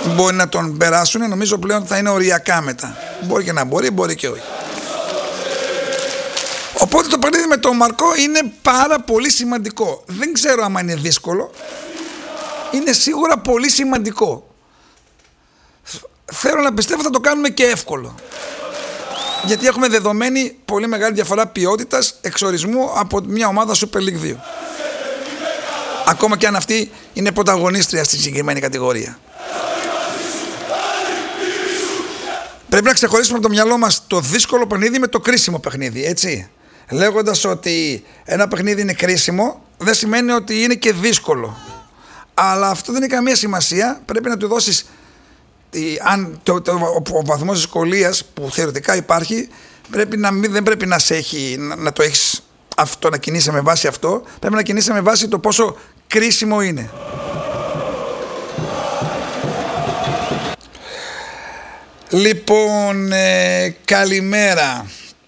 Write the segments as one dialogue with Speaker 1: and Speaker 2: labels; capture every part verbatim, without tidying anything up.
Speaker 1: μπορεί να τον περάσουν. Νομίζω πλέον θα είναι οριακά μετά. Μπορεί και να μπορεί, μπορεί και όχι. Οπότε το παιχνίδι με τον Μαρκό είναι πάρα πολύ σημαντικό. Δεν ξέρω άμα είναι δύσκολο. Είναι σίγουρα πολύ σημαντικό. Θέλω να πιστεύω θα το κάνουμε και εύκολο. Γιατί έχουμε δεδομένη πολύ μεγάλη διαφορά ποιότητας εξορισμού από μια ομάδα Super League δύο. Ακόμα και αν αυτή είναι πρωταγωνίστρια στη συγκεκριμένη κατηγορία. Πρέπει να ξεχωρίσουμε από το μυαλό μας το δύσκολο παιχνίδι με το κρίσιμο παιχνίδι, έτσι. Λέγοντας ότι ένα παιχνίδι είναι κρίσιμο, δεν σημαίνει ότι είναι και δύσκολο. Αλλά αυτό δεν έχει καμία σημασία. Πρέπει να του δώσεις αν το, το, ο, ο βαθμός δυσκολίας που θεωρητικά υπάρχει, πρέπει να, δεν πρέπει να, σε έχει, να, να το έχεις αυτό, να κινείσαι με βάση αυτό. Πρέπει να κινείσαι με βάση το πόσο κρίσιμο είναι. Λοιπόν, ε, καλημέρα.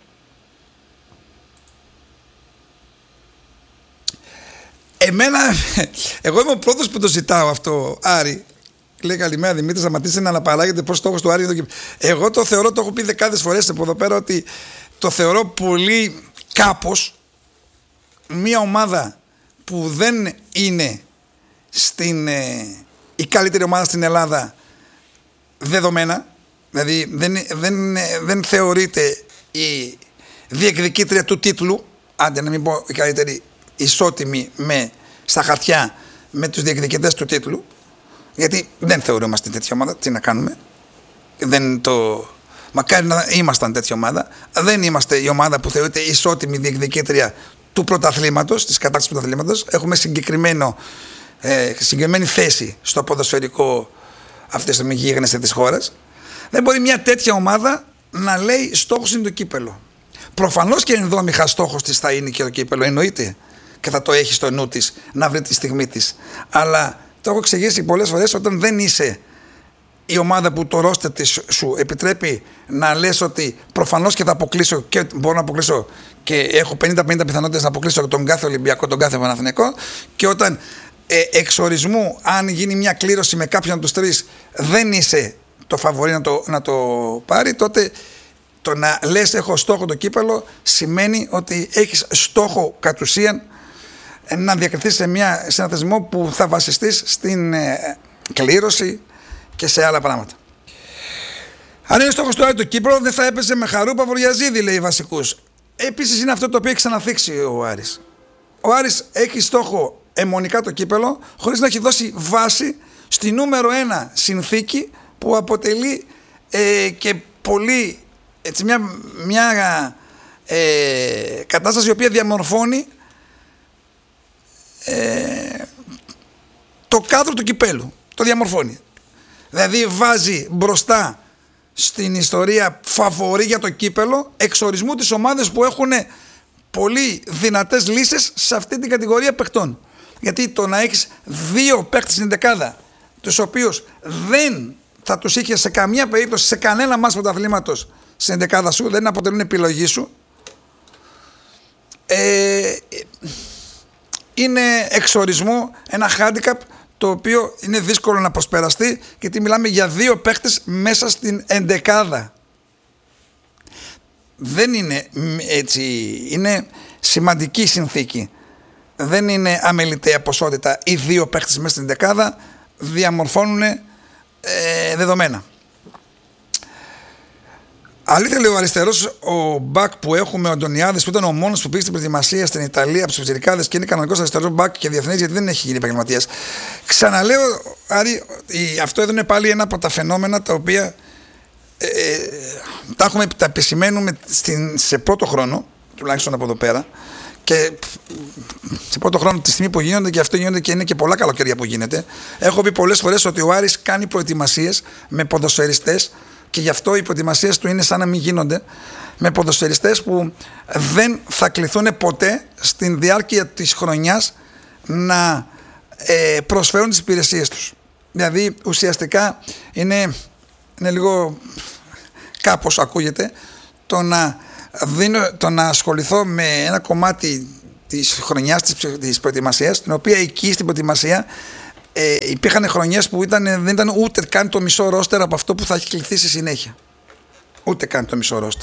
Speaker 1: Εμένα, εγώ είμαι ο πρώτος που το ζητάω αυτό, Άρη. Λέει καλημέρα Δημήτρη, σταματήστε να αναπαράγετε πώς στόχος του Άρη είναι το... Εγώ το θεωρώ, το έχω πει δεκάδες φορές από εδώ πέρα, ότι το θεωρώ πολύ κάπως μια ομάδα που δεν είναι στην, ε, η καλύτερη ομάδα στην Ελλάδα δεδομένα. Δηλαδή δεν, δεν, δεν θεωρείται η διεκδικήτρια του τίτλου, άντε να μην πω η καλύτερη, ισότιμη με, στα χαρτιά με τους διεκδικητές του τίτλου, γιατί δεν θεωρούμαστε τέτοια ομάδα. Τι να κάνουμε, δεν το... μακάρι να ήμασταν τέτοια ομάδα. Δεν είμαστε η ομάδα που θεωρείται ισότιμη διεκδικήτρια του πρωταθλήματος, της κατάκτησης του πρωταθλήματος. Έχουμε συγκεκριμένο, ε, συγκεκριμένη θέση στο ποδοσφαιρικό αυτή τη στιγμή γίγνεσθε της χώρας. Δεν μπορεί μια τέτοια ομάδα να λέει στόχος είναι το κύπελο. Προφανώς και ενδόμηχα στόχος της θα είναι και το κύπελο, εννοείται, και θα το έχει στο νου της να βρει τη στιγμή της. Αλλά το έχω εξηγήσει πολλές φορές, όταν δεν είσαι η ομάδα που το ρόστερ της σου επιτρέπει να λες ότι προφανώς και θα αποκλείσω και μπορώ να αποκλείσω και έχω πενήντα πενήντα πιθανότητες να αποκλείσω τον κάθε Ολυμπιακό, τον κάθε Παναθηναϊκό, και όταν ε, εξορισμού, αν γίνει μια κλήρωση με κάποιον από τους τρεις, δεν είσαι το φαβορί να το, να το πάρει, τότε το να λες έχω στόχο το κύπελο σημαίνει ότι έχεις στόχο κατ' ουσίαν να διακριθείς σε, μια, σε ένα θεσμό που θα βασιστείς στην ε, κλήρωση και σε άλλα πράγματα. Αν είναι στόχος του Άρη το κύπελο, δεν θα έπαιζε με Χαρού Παβοριαζίδη, λέει βασικούς. Επίσης είναι αυτό το οποίο έχει ξαναθίξει ο Άρης. Ο Άρης έχει στόχο αιμονικά το κύπελο, χωρίς να έχει δώσει βάση στη νούμερο ένα συνθήκη που αποτελεί ε, και πολύ έτσι, μια, μια ε, κατάσταση η οποία διαμορφώνει ε, το κάδρο του κυπέλου. Το διαμορφώνει. Δηλαδή βάζει μπροστά στην ιστορία φαβορί για το κύπελο εξορισμού τις ομάδες που έχουν πολύ δυνατές λύσεις σε αυτή την κατηγορία παιχτών. Γιατί το να έχεις δύο παίχτες στην δεκάδα, τους οποίους δεν θα τους είχε σε καμία περίπτωση σε κανένα μάτς πρωταθλήματος στην δεκάδα σου, δεν αποτελούν επιλογή σου, ε, είναι εξορισμού ένα handicap το οποίο είναι δύσκολο να προσπεραστεί, γιατί μιλάμε για δύο παίχτες μέσα στην εντεκάδα. Δεν είναι έτσι, είναι σημαντική συνθήκη. Δεν είναι αμεληταία ποσότητα. Οι δύο παίχτες μέσα στην εντεκάδα διαμορφώνουν ε, δεδομένα. Αλήθεια, λέει ο αριστερός, ο μπακ που έχουμε, ο Αντωνιάδης, που ήταν ο μόνος που πήγε στην προετοιμασία στην Ιταλία από τους πιτσιρικάδες και είναι κανονικός αριστερός μπακ και διεθνής, γιατί δεν έχει γίνει επαγγελματίας. Ξαναλέω, Άρη, αυτό εδώ είναι πάλι ένα από τα φαινόμενα τα οποία ε, ε, τα έχουμε τα επισημαίνουμε στην, σε πρώτο χρόνο, τουλάχιστον από εδώ πέρα, και σε πρώτο χρόνο τη στιγμή που γίνονται, και αυτό γίνονται και είναι και πολλά καλοκαιρία που γίνεται. Έχω πει πολλές φορές ότι ο Άρης κάνει προετοιμασίες με ποδοσφαιριστές, και γι' αυτό οι προετοιμασίες του είναι σαν να μην γίνονται, με ποδοσφαιριστές που δεν θα κληθούν ποτέ στην διάρκεια της χρονιάς να ε, προσφέρουν τις υπηρεσίες τους. Δηλαδή ουσιαστικά είναι, είναι λίγο, κάπως ακούγεται, το να, δίνω, το να ασχοληθώ με ένα κομμάτι της χρονιάς της, της προετοιμασίας, την οποία εκεί στην προετοιμασία ε, υπήρχαν χρονιές που ήταν, δεν ήταν ούτε καν το μισό ρόστερ από αυτό που θα έχει κληθεί στη συνέχεια. Ούτε καν το μισό ρόστερ.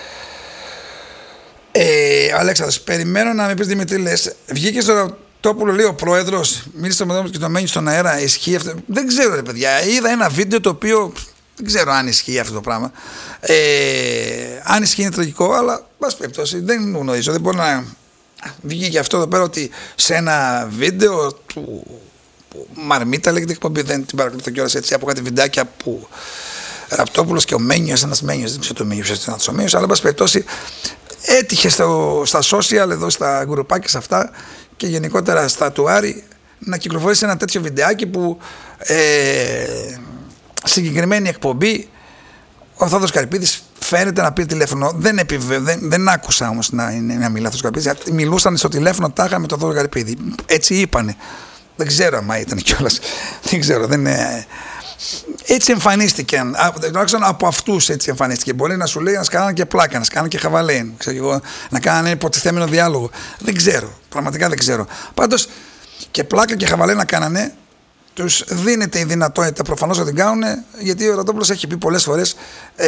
Speaker 1: Ε, Αλέξανδρος, περιμένω να με πεις, Δημήτρη, λες, βγήκε στο Ραπτόπουλο, λέει ο πρόεδρος, μίλησε με τον και το μένει στον αέρα, ισχύει αυτό? Δεν ξέρω, ρε παιδιά. Είδα ένα βίντεο το οποίο δεν ξέρω αν ισχύει αυτό το πράγμα. Ε, αν ισχύει είναι τραγικό, αλλά πάση περιπτώσει δεν γνωρίζω. Δεν μπορώ να βγει και αυτό εδώ πέρα ότι σε ένα βίντεο του Μαρμίτα λέγεται εκπομπή, δεν την παρακολουθώ κιόλας έτσι, από κάτι βιντεάκια που Ραπτόπουλος και ο Μένιος, ένας Μένιος, δεν ξέρω το Μένιος, ήταν ο Μένιος, αλλά πάση περιπτώσει έτυχε στο, στα social, εδώ στα γκρουπάκια σε αυτά και γενικότερα στα του Άρη να κυκλοφορήσει ένα τέτοιο βιντεάκι που ε, συγκεκριμένη εκπομπή ο Θόδωρος Καρυπίδης φαίνεται να πει τηλέφωνο. Δεν, επιβε... δεν, δεν άκουσα όμως να, να μιλά ο Καρυπίδης. Μιλούσαν στο τηλέφωνο τάχα με τον Θόδωρο Καρυπίδη. Έτσι είπανε. Δεν ξέρω αν ήταν κιόλας. Δεν ξέρω. Δεν, ε... Έτσι εμφανίστηκαν. Τουλάχιστον από αυτούς έτσι εμφανίστηκε. Μπορεί να σου λέει να σκάνανε και πλάκα, να σκάνανε και χαβαλέν. Ξέρω, να κάνανε υποτιθέμενο διάλογο. Δεν ξέρω. Πραγματικά δεν ξέρω. Πάντως και πλάκα και χαβαλέν να κάνανε. Τους δίνεται η δυνατότητα προφανώς να την κάνουν, γιατί ο Ραπτόπουλος έχει πει πολλές φορές ε,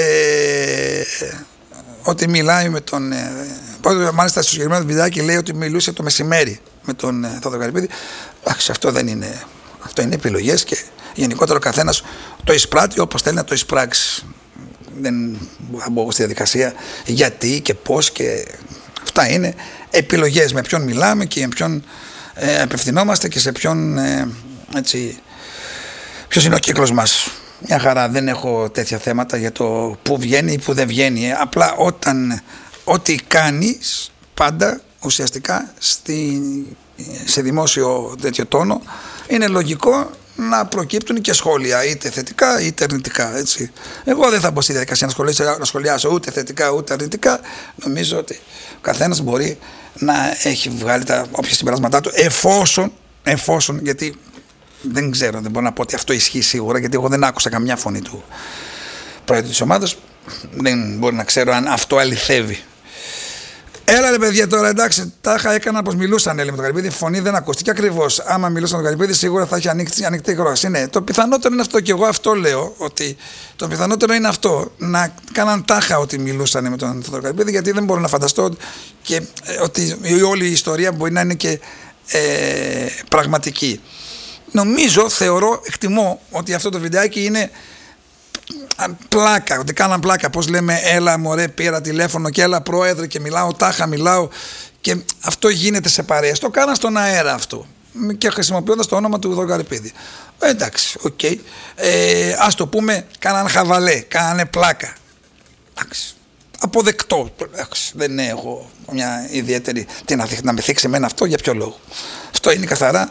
Speaker 1: ότι μιλάει με τον. Ε, μάλιστα στο συγκεκριμένο βιντεάκι λέει ότι μιλούσε το μεσημέρι με τον ε, Θόδωρο Καρυπίδη. Εντάξει, αυτό δεν είναι. Αυτό είναι επιλογές και γενικότερα ο καθένας το εισπράττει όπως θέλει να το εισπράξει. Δεν θα μπω στη διαδικασία γιατί και πώς και. Αυτά είναι επιλογές με ποιον μιλάμε και με ποιον ε, απευθυνόμαστε και σε ποιον. Ε, Έτσι, ποιος είναι ο κύκλος μας. Μια χαρά, δεν έχω τέτοια θέματα για το που βγαίνει ή που δεν βγαίνει. Απλά όταν ό,τι κάνεις πάντα ουσιαστικά στη, σε δημόσιο τέτοιο τόνο είναι λογικό να προκύπτουν και σχόλια, είτε θετικά είτε αρνητικά. Έτσι. Εγώ δεν θα μπω στη διαδικασία να σχολιάσω, να σχολιάσω ούτε θετικά ούτε αρνητικά. Νομίζω ότι ο καθένας μπορεί να έχει βγάλει τα όποια συμπεράσματά του εφόσον, εφόσον γιατί δεν ξέρω, δεν μπορώ να πω ότι αυτό ισχύει σίγουρα, γιατί εγώ δεν άκουσα καμιά φωνή του πρόεδρου της ομάδας. Δεν μπορεί να ξέρω αν αυτό αληθεύει. Έλα ρε παιδιά τώρα, εντάξει, τάχα έκανα πως μιλούσαν έλεγε με τον Καρυπίδη. Φωνή δεν ακούστηκε ακριβώς. Άμα μιλούσαν με τον Καρυπίδη, σίγουρα θα έχει ανοιχτή, ανοιχτή ακρόαση. Ναι, το πιθανότερο είναι αυτό και εγώ αυτό λέω. Ότι το πιθανότερο είναι αυτό. Να κάναν τάχα ότι μιλούσαν με τον Θόδωρο Καρυπίδη, γιατί δεν μπορώ να φανταστώ και, ε, ότι όλη η ιστορία μπορεί να είναι και ε, πραγματική. Νομίζω, θεωρώ, εκτιμώ ότι αυτό το βιντεάκι είναι πλάκα, ότι κάναν πλάκα. Πώς λέμε, έλα μωρέ, πήρα τηλέφωνο και έλα πρόεδρε και μιλάω, τάχα μιλάω. Και αυτό γίνεται σε παρέες. Το κάναν στον αέρα αυτό. Και χρησιμοποιώντας το όνομα του Θόδωρου Καρυπίδη. Ε, εντάξει, οκ. Okay. Ε, ας το πούμε, κάναν χαβαλέ, κάνανε πλάκα. Εντάξει. Αποδεκτό. Εντάξει. Δεν έχω μια ιδιαίτερη. Τι να, να με θίξει εμένα αυτό, για ποιο λόγο. Αυτό είναι καθαρά.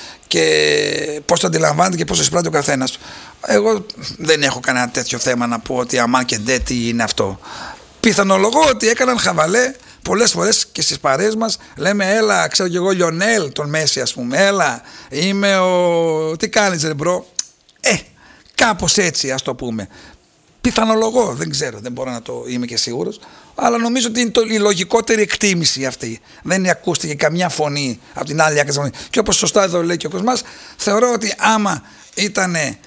Speaker 1: Και πώς το αντιλαμβάνεται και πώς το εισπράττει ο καθένας. Εγώ δεν έχω κανένα τέτοιο θέμα να πω ότι αμάν και ντε τι είναι αυτό. Πιθανολογώ ότι έκαναν χαβαλέ πολλές φορές και στις παρέες μας. Λέμε έλα, ξέρω κι εγώ, Λιονέλ τον Μέση ας πούμε. Έλα, είμαι ο. Τι κάνεις ρε μπρο. Ε, κάπως έτσι ας το πούμε. Πιθανολογώ, δεν ξέρω, δεν μπορώ να το είμαι και σίγουρος. Αλλά νομίζω ότι είναι το, η λογικότερη εκτίμηση αυτή. Δεν ακούστηκε καμιά φωνή από την άλλη άκρη. Και όπως σωστά εδώ λέει και ο Κοσμάς, θεωρώ ότι άμα ήταν ε,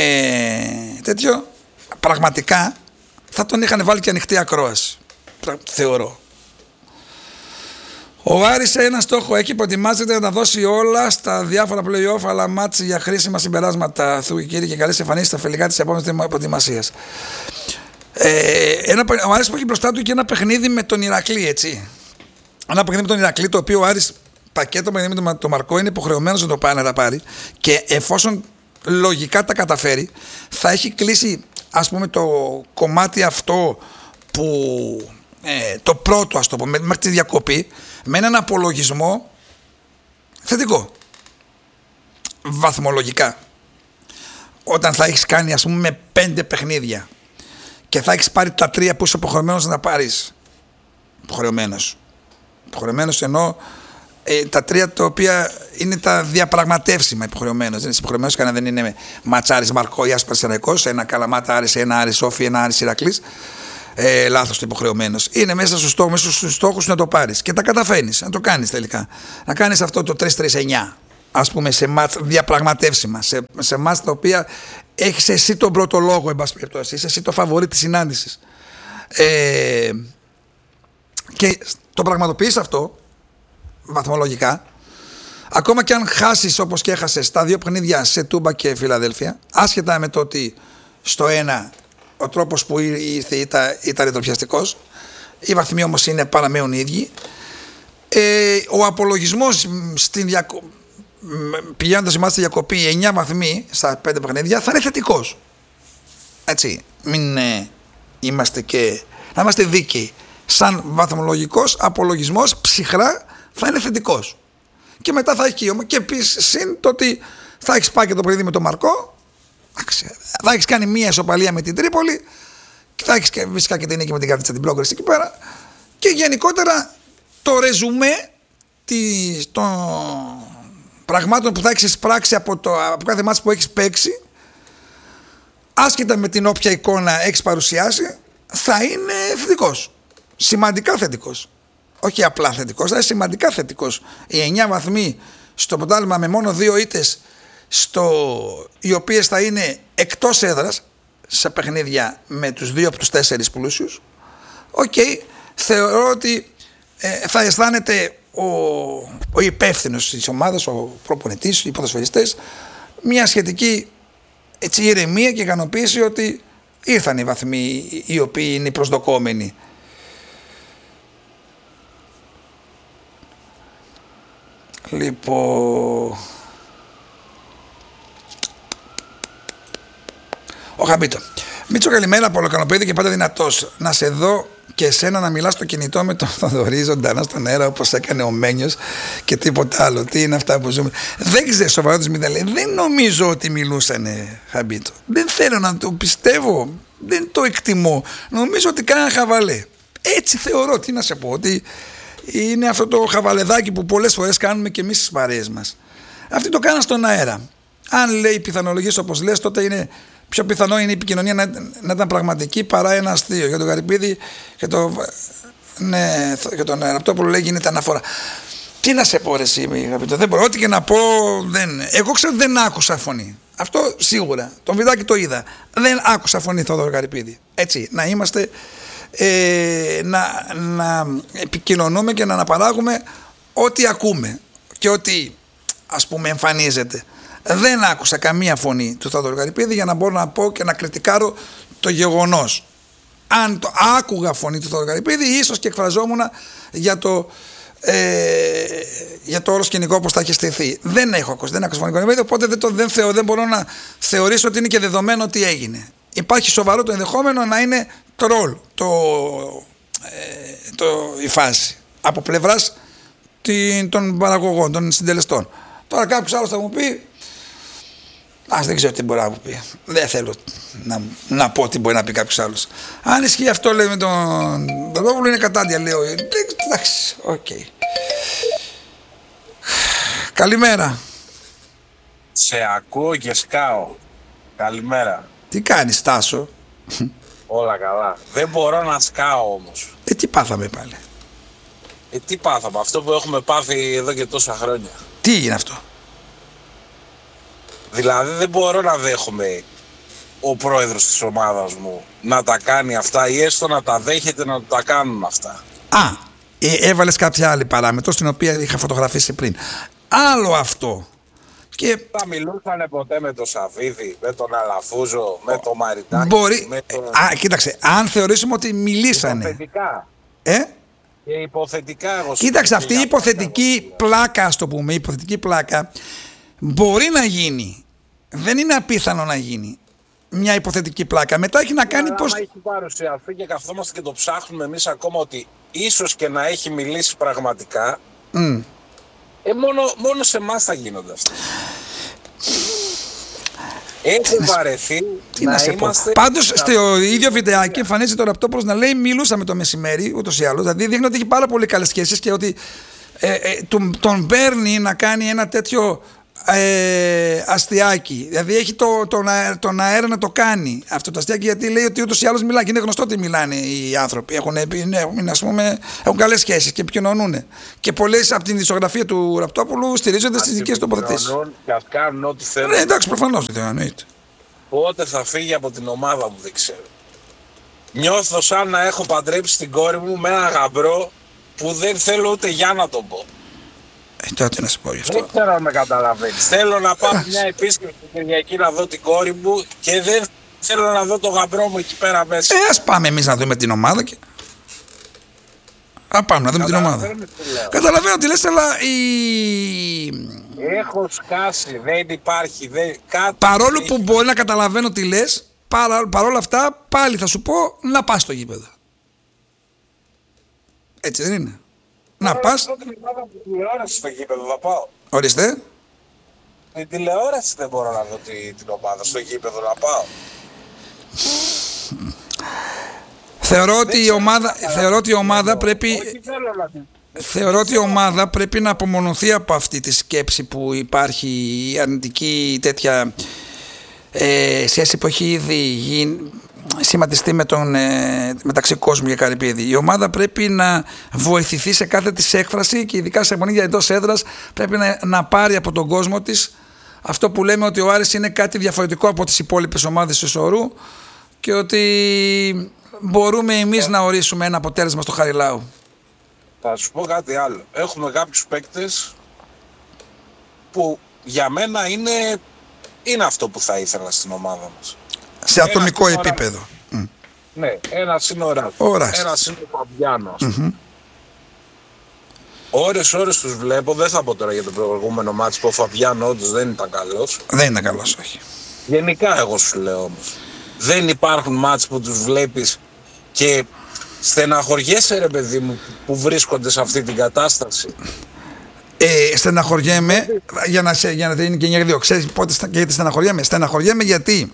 Speaker 1: τέτοιο, πραγματικά θα τον είχαν βάλει και ανοιχτή ακρόαση. Θεωρώ. Ο Άρης ένα στόχο έχει, προετοιμάζεται να τα δώσει όλα στα διάφορα play-off, αλλά μάτς για χρήσιμα συμπεράσματα. Του κύριε και καλές εμφανίσεις στα φιλικά της επόμενης προετοιμασίας. Ε, ένα, ο Άρης που έχει μπροστά του και ένα παιχνίδι με τον Ηρακλή, έτσι. Ένα παιχνίδι με τον Ηρακλή, το οποίο ο Άρης πακέτο παιχνίδι με τον Μαρκό είναι υποχρεωμένος να το πάει να τα πάρει και εφόσον λογικά τα καταφέρει, θα έχει κλείσει ας πούμε το κομμάτι αυτό που ε, το πρώτο ας το πούμε μέχρι τη διακοπή με έναν απολογισμό θετικό βαθμολογικά. Όταν θα έχεις κάνει ας πούμε με πέντε παιχνίδια και θα έχεις πάρει τα τρία που είσαι υποχρεωμένος να τα πάρεις, υποχρεωμένος υποχρεωμένος εννοώ ε, τα τρία τα οποία είναι τα διαπραγματεύσιμα υποχρεωμένος. Δεν είσαι υποχρεωμένος, κανένα δεν είναι ματσάρις Μαρκό ή Ασπαρσεραϊκός, ένα Καλαμάτα Άρης, ένα Άρης Όφη, ένα Άρης Ηρακλής. Ε, λάθος το υποχρεωμένος. Είναι μέσα στους στόχους, στους στόχους να το πάρεις και τα καταφέρνεις, να το κάνεις τελικά. Να κάνεις αυτό το τρία τρία εννιά. ας πούμε, σε μάτς διαπραγματεύσιμα, σε, σε μάτς τα οποία έχεις εσύ τον πρώτο λόγο, εν πάση περιπτώσει, είσαι εσύ το φαβορί της συνάντησης. Ε, και το πραγματοποιείς αυτό βαθμολογικά, ακόμα και αν χάσεις όπως και έχασες τα δύο παιχνίδια σε Τούμπα και Φιλαδέλφια, άσχετα με το ότι στο ένα ο τρόπος που ήρθε ήταν, ήταν ρετροπιαστικός, οι βαθμοί όμως είναι, παραμένουν οι ίδιοι. Ε, ο απολογισμός στην διακο... πηγαίνοντας εμάς στη διακοπή εννιά βαθμοί στα πέντε παιχνίδια θα είναι θετικός. Έτσι, μην ε, είμαστε και να είμαστε δίκαιοι. Σαν βαθμολογικός απολογισμός ψυχρά θα είναι θετικός. Και μετά θα έχει και επίσης συν το ότι θα έχεις πάει και το παιδί με τον Μαρκό, θα έχεις κάνει μία ισοπαλία με την Τρίπολη και θα έχεις και φυσικά και την νίκη με την Κάρτιτσα την Πρόγκρες εκεί πέρα, και γενικότερα το ρεζουμέ των πραγμάτων που θα έχεις εισπράξει από, το, από κάθε μάτς που έχεις παίξει, άσχετα με την όποια εικόνα έχεις παρουσιάσει, θα είναι θετικός. Σημαντικά θετικός. Όχι απλά θετικός, θα είναι σημαντικά θετικός. Οι εννιά βαθμοί στο πρωτάθλημα με μόνο δύο ήττες, στο, οι οποίες θα είναι εκτός έδρας σε παιχνίδια με τους δύο από τους τέσσερις πλούσιους. Οκ, okay, θεωρώ ότι ε, θα αισθάνεται ο, ο υπεύθυνος της ομάδας, ο προπονητής, οι ποδοσφαιριστές, μια σχετική έτσι, ηρεμία και ικανοποίηση ότι ήρθαν οι βαθμοί οι οποίοι είναι προσδοκόμενοι. Λοιπόν, ο Χαμπίτο. Μίτσο, καλημέρα, Πολοκανοπέδη και πάντα δυνατός. Να σε δω και εσένα να μιλάς στο κινητό με τον Θοδωρή ζωντανά στον αέρα όπως έκανε ο Μένιος και τίποτα άλλο. Τι είναι αυτά που ζούμε. Δεν ξέρω, σοβαρότης μην τα λέει. Δεν νομίζω ότι μιλούσανε, Χαμπίτο. Δεν θέλω να το πιστεύω. Δεν το εκτιμώ. Νομίζω ότι κάνανε χαβαλέ. Έτσι θεωρώ. Τι να σε πω, ότι είναι αυτό το χαβαλεδάκι που πολλές φορές κάνουμε και εμείς στις παρέες μας. Αυτοί το κάναν στον αέρα. Αν λέει πιθανολογίες όπως λες, τότε είναι πιο πιθανό είναι η επικοινωνία να, να ήταν πραγματική παρά ένα αστείο. Για τον Γαρυπίδη και, το, ναι, και τον Ραπτόπουλο λέει γίνεται αναφορά. Τι να σε πω ρε εσύ, αγαπητό, δεν μπορώ, ό,τι και να πω δεν. Εγώ ξέρω ότι δεν άκουσα φωνή. Αυτό σίγουρα. Τον βιντεάκι το είδα. Δεν άκουσα φωνή Θόδωρο Γαρυπίδη. Έτσι, να είμαστε, ε, να, να επικοινωνούμε και να αναπαράγουμε ό,τι ακούμε και ό,τι ας πούμε εμφανίζεται. Δεν άκουσα καμία φωνή του Θόδωρου Γαρυπίδη για να μπορώ να πω και να κριτικάρω το γεγονός. Αν το άκουγα φωνή του Θόδωρου Γαρυπίδη, ίσως και εκφραζόμουν για το, ε, για το όλο σκηνικό όπως θα έχει στηθεί. Δεν έχω ακούσει, δεν άκουσα φωνή του Γαρυπίδη, οπότε δεν, το, δεν, θεω, δεν μπορώ να θεωρήσω ότι είναι και δεδομένο τι έγινε. Υπάρχει σοβαρό το ενδεχόμενο να είναι τρόλ το, ε, το, η φάση από πλευράς των παραγωγών, των συντελεστών. Τώρα κάποιος άλλος θα μου πει, ας δεν ξέρω τι μπορεί να μου πει. Δεν θέλω να, να πω τι μπορεί να πει κάποιος άλλος. Αν ισχύει αυτό, λέει, με τον Παπαδόπουλο, είναι κατάντια, λέω. Εντάξει, οκ. Okay. Καλημέρα.
Speaker 2: Σε ακούω και σκάω. Καλημέρα.
Speaker 1: Τι κάνεις, Τάσο?
Speaker 2: Όλα καλά. Δεν μπορώ να σκάω όμως.
Speaker 1: Ε, τι πάθαμε πάλι?
Speaker 2: Ε, τι πάθαμε? Αυτό που έχουμε πάθει εδώ και τόσα χρόνια.
Speaker 1: Τι είναι αυτό?
Speaker 2: Δηλαδή δεν μπορώ να δέχομαι ο πρόεδρος της ομάδας μου να τα κάνει αυτά ή έστω να τα δέχεται να τα κάνουν αυτά.
Speaker 1: Α, ε, έβαλες κάποια άλλη παράμετρο στην οποία είχα φωτογραφίσει πριν. Άλλο αυτό. Και
Speaker 2: θα μιλούσανε ποτέ με τον Σαββίδη, με τον Αλαφούζο, με τον Μαριτάκη?
Speaker 1: Μπορεί.
Speaker 2: Με τον...
Speaker 1: Α, κοίταξε, αν θεωρήσουμε ότι μιλήσανε.
Speaker 2: Υποθετικά.
Speaker 1: Ε?
Speaker 2: Και υποθετικά εγώ.
Speaker 1: Κοίταξε, αυτή η υποθετική πλάκα, ας το πούμε, η υποθετική πλάκα μπορεί να γίνει. Δεν είναι απίθανο να γίνει μια υποθετική πλάκα. Μετά έχει να κάνει πώς.
Speaker 2: Αν έχει παρουσιαστεί και καθόμαστε και το ψάχνουμε εμείς ακόμα ότι ίσως και να έχει μιλήσει πραγματικά.
Speaker 1: Mm.
Speaker 2: Ε, μόνο, μόνο σε εμάς θα γίνονται αυτά. Έχει βαρεθεί να, να είμαστε...
Speaker 1: Πάντως στο ίδιο βιντεάκι εμφανίζεται ο Ραπτόπουλος να λέει μιλούσαμε το μεσημέρι ούτως ή άλλως. Δηλαδή δείχνει ότι έχει πάρα πολύ καλές σχέσεις και ότι ε, ε, τον, τον παίρνει να κάνει ένα τέτοιο ε, αστιάκι. Δηλαδή έχει το, τον, αέρα, τον αέρα να το κάνει αυτό το αστιάκι, γιατί λέει ότι ούτως ή άλλως μιλάει. Και είναι γνωστό ότι μιλάνε οι άνθρωποι. Έχουν, ναι, ας πούμε, έχουν καλές σχέσεις και επικοινωνούν. Και πολλές από την δισκογραφία του Ραπτόπουλου στηρίζονται στις δικές τοποθετήσεις.
Speaker 2: Και ας κάνουν ό,τι θέλουν.
Speaker 1: Ναι, εντάξει, προφανώς δεν εννοείται.
Speaker 2: Πότε θα φύγει από την ομάδα μου δεν ξέρω. Νιώθω σαν να έχω παντρέψει την κόρη μου με ένα γαμπρό που δεν θέλω ούτε για να τον πω.
Speaker 1: Ε, τότε να σου πω γι' αυτό.
Speaker 2: Δεν ξέρω αν με καταλαβαίνεις. Θέλω να πάω μια επίσκεψη την Κυριακή να δω την κόρη μου και δεν θέλω να δω τον γαμπρό μου εκεί πέρα μέσα.
Speaker 1: Ε, ας πάμε εμείς να δούμε την ομάδα και... Α, πάμε να δούμε την ομάδα. Καταλαβαίνω τι λες, αλλά η...
Speaker 2: Έχω σκάσει, δεν υπάρχει, δεν... Κάτι
Speaker 1: παρόλο που μπορεί να καταλαβαίνω τι λες, παρά, παρόλα αυτά πάλι θα σου πω να πας στο γήπεδο. Έτσι δεν είναι? Να πας.
Speaker 2: Την τηλεόραση στο γήπεδο θα πάω.
Speaker 1: Ορίστε.
Speaker 2: Την τηλεόραση δεν μπορώ να δω την ομάδα στο γήπεδο να πάω.
Speaker 1: Θεωρώ ότι η ομάδα, θεωρώ ότι η ομάδα πρέπει... Θεωρώ ότι η ομάδα πρέπει να απομονωθεί από αυτή τη σκέψη που υπάρχει, η αρνητική τέτοια ε, σχέση που έχει ήδη γίνει, σχηματιστεί με τον, ε, μεταξύ κόσμου και καρυπίδη. Η ομάδα πρέπει να βοηθηθεί σε κάθε της έκφραση και ειδικά σε αγωνία εντός έδρας πρέπει να, να πάρει από τον κόσμο της αυτό που λέμε ότι ο Άρης είναι κάτι διαφορετικό από τις υπόλοιπες ομάδες του Ισορρού και ότι μπορούμε εμείς να ορίσουμε ένα αποτέλεσμα στο Χαριλάου.
Speaker 2: Θα σου πω κάτι άλλο. Έχουμε κάποιους παίκτες που για μένα είναι, είναι αυτό που θα ήθελα στην ομάδα μας.
Speaker 1: Σε ένας ατομικό επίπεδο.
Speaker 2: Mm. Ναι, ένας είναι ο Ράπτος, ένας είναι ο Παπιάνος. Mm-hmm. Ώρες ώρες τους βλέπω, δεν θα πω τώρα για το προηγούμενο μάτς που ο Φαβιάνο όντως δεν ήταν καλός.
Speaker 1: Δεν ήταν καλός, όχι.
Speaker 2: Γενικά εγώ σου λέω όμως. Δεν υπάρχουν μάτς που τους βλέπεις και στεναχωριέσαι ρε παιδί μου που βρίσκονται σε αυτή την κατάσταση.
Speaker 1: Ε, στεναχωριέμαι, για να, για να είναι και μια δύο. Ξέρεις πότε γιατί στεναχωριέμαι? Στεναχωριέμαι γιατί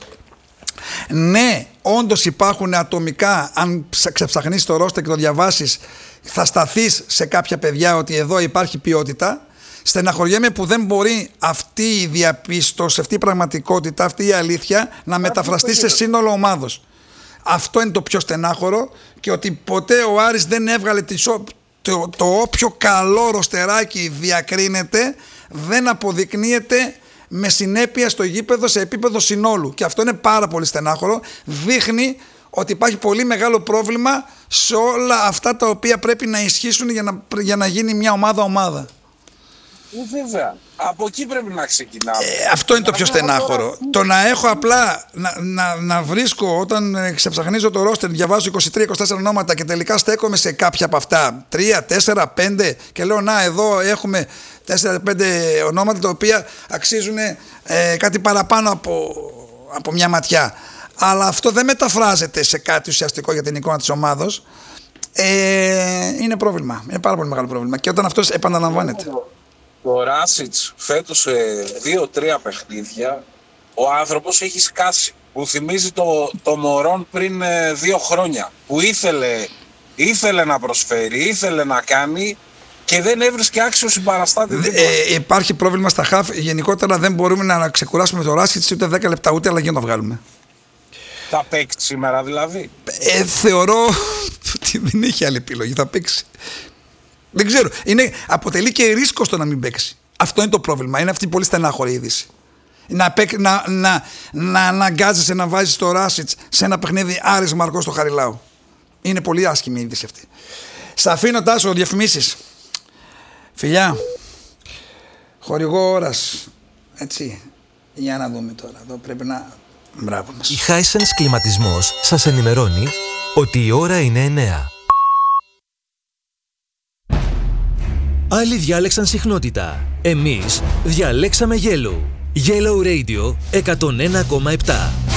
Speaker 1: ναι, όντως υπάρχουν ατομικά, αν ξεψαχνίσεις το ρόστερ και το διαβάσεις, θα σταθείς σε κάποια παιδιά ότι εδώ υπάρχει ποιότητα. Στεναχωριέμαι που δεν μπορεί αυτή η διαπίστωση, αυτή η πραγματικότητα, αυτή η αλήθεια να μεταφραστεί σε σύνολο ομάδος. Αυτό είναι το πιο στενάχωρο και ότι ποτέ ο Άρης δεν έβγαλε το, το, το όποιο καλό ροστεράκι διακρίνεται, δεν αποδεικνύεται με συνέπεια στο γήπεδο σε επίπεδο συνόλου. Και αυτό είναι πάρα πολύ στενάχωρο. Δείχνει ότι υπάρχει πολύ μεγάλο πρόβλημα σε όλα αυτά τα οποία πρέπει να ισχύσουν για να, για να γίνει μια ομάδα-ομάδα.
Speaker 2: Βέβαια. Από εκεί πρέπει να ξεκινάμε.
Speaker 1: Ε, αυτό είναι το πιο στενάχωρο. Το να έχω απλά να, να, να βρίσκω όταν ξεψαχνίζω το ρόστερ, διαβάζω είκοσι τρία είκοσι τέσσερα ονόματα και τελικά στέκομαι σε κάποια από αυτά, τρία, τέσσερα, πέντε και λέω να εδώ έχουμε τέσσερα πέντε ονόματα τα οποία αξίζουν ε, κάτι παραπάνω από, από μια ματιά. Αλλά αυτό δεν μεταφράζεται σε κάτι ουσιαστικό για την εικόνα της ομάδος. Ε, είναι πρόβλημα. Είναι πάρα πολύ μεγάλο πρόβλημα. Και όταν αυτό επαναλαμβάνεται.
Speaker 2: Ο Ράσιτς φέτος σε δύο τρία παιχνίδια ο άνθρωπος έχει σκάσει. Που θυμίζει το, το Μωρόν πριν ε, δύο χρόνια. Που ήθελε, ήθελε να προσφέρει, ήθελε να κάνει και δεν έβρισκε άξιο συμπαραστάτη.
Speaker 1: Ε, υπάρχει πρόβλημα στα χαφ. Γενικότερα δεν μπορούμε να ξεκουράσουμε το Ράσιτς ούτε δέκα λεπτά ούτε αλλαγή να το βγάλουμε.
Speaker 2: Θα παίξει σήμερα δηλαδή?
Speaker 1: Ε, θεωρώ ότι δεν έχει άλλη επιλογή. Θα παίξει. Δεν ξέρω. Είναι, αποτελεί και ρίσκο στο να μην παίξει. Αυτό είναι το πρόβλημα. Είναι αυτή η πολύ στενάχωρη είδηση. Να, παίκ, να, να, να αναγκάζεσαι να βάζεις το Ράσιτς σε ένα παιχνίδι Άρης Μαρκός στο Χαριλάου. Είναι πολύ άσχημη η είδηση αυτή. Σ' αφήνω Τάσο, διαφημίσεις. Φιλιά. Χορηγό ώρας. Έτσι. Για να δούμε τώρα. Εδώ πρέπει να... Μπράβο μας.
Speaker 3: Η Hisense κλιματισμός σας ενημερώνει ότι η ώρα είναι εννέα. Άλλοι διάλεξαν συχνότητα. Εμείς διαλέξαμε Yellow. Yellow Radio εκατόν ένα κόμμα επτά.